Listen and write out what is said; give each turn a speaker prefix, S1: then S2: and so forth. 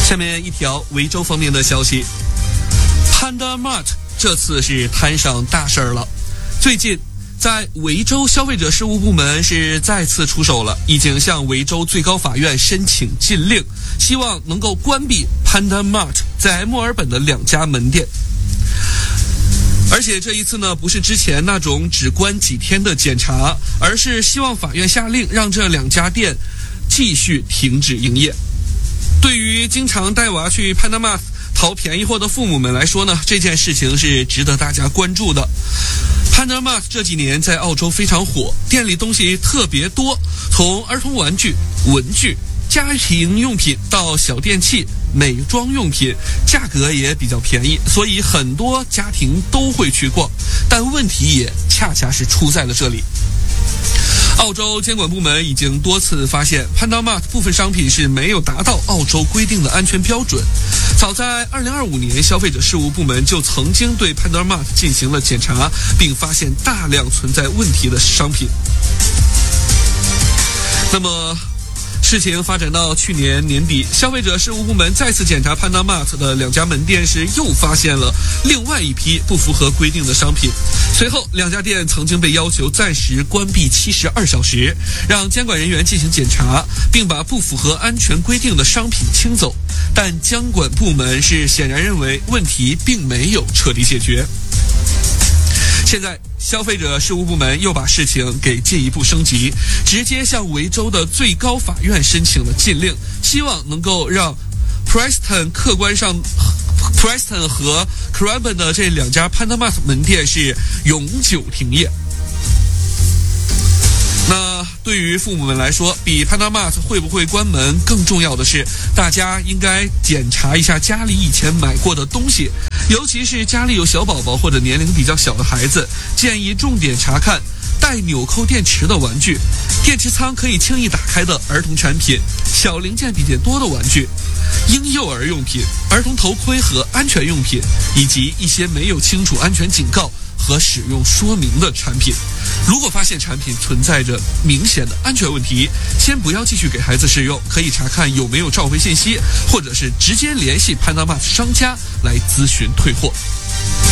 S1: 下面一条维州方面的消息 ，Panda Mart 这次是摊上大事儿了。最近，在维州消费者事务部门是再次出手了，已经向维州最高法院申请禁令，希望能够关闭 Panda Mart 在墨尔本的2家门店。而且这一次呢，不是之前那种只关几天的检查，而是希望法院下令让这2家店继续停止营业。对于经常带娃去 Panda Mart 淘便宜货的父母们来说呢，这件事情是值得大家关注的。Panda Mart 这几年在澳洲非常火，店里东西特别多，从儿童玩具、文具、家庭用品到小电器、美妆用品，价格也比较便宜，所以很多家庭都会去逛。但问题也恰恰是出在了这里。澳洲监管部门已经多次发现 Panda Mart 部分商品是没有达到澳洲规定的安全标准。早在2025年，消费者事务部门就曾经对 Panda Mart 进行了检查，并发现大量存在问题的商品。那么事情发展到去年年底，消费者事务部门再次检查 Panda Mart 的2家门店时，又发现了另外一批不符合规定的商品。随后2家店曾经被要求暂时关闭72小时，让监管人员进行检查，并把不符合安全规定的商品清走。但监管部门是显然认为问题并没有彻底解决。现在消费者事务部门又把事情给进一步升级，直接向维州的最高法院申请了禁令，希望能够让 Preston 和 Craven 的这2家 Panda Mart 门店是永久停业。那对于父母们来说，比 Panda Mart 会不会关门更重要的是，大家应该检查一下家里以前买过的东西，尤其是家里有小宝宝或者年龄比较小的孩子，建议重点查看带纽扣电池的玩具、电池仓可以轻易打开的儿童产品、小零件比较多的玩具、婴幼儿用品、儿童头盔和安全用品，以及一些没有清楚安全警告和使用说明的产品。如果发现产品存在着明显的安全问题，先不要继续给孩子使用，可以查看有没有召回信息，或者是直接联系 Panda Mart 商家来咨询退货。